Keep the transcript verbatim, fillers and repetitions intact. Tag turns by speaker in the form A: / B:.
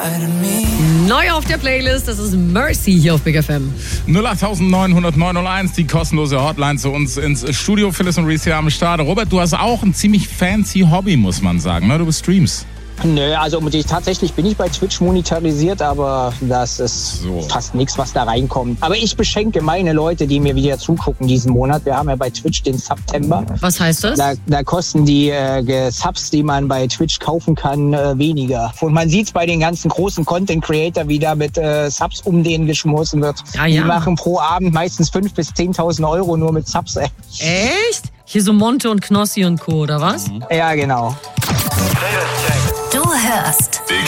A: Neu auf der Playlist, das ist Mercy hier auf Big F M.
B: null acht neun null null neun null eins, die kostenlose Hotline zu uns ins Studio. Phyllis und Reese hier am Start. Robert, du hast auch ein ziemlich fancy Hobby, muss man sagen, ne? Du streamst.
C: Nö, also tatsächlich bin ich bei Twitch monetarisiert, aber das ist so fast nichts, was da reinkommt. Aber ich beschenke meine Leute, die mir wieder zugucken diesen Monat. Wir haben ja bei Twitch den September.
A: Was heißt das?
C: Da, da kosten die äh, Subs, die man bei Twitch kaufen kann, äh, weniger. Und man sieht es bei den ganzen großen Content-Creator, wie da mit äh, Subs um denen geschmissen wird.
A: Ah, ja.
C: Die machen pro Abend meistens fünftausend bis zehntausend Euro nur mit Subs. Ey.
A: Echt? Hier so Monte und Knossi und Co., oder was?
C: Ja, genau.
D: Du hörst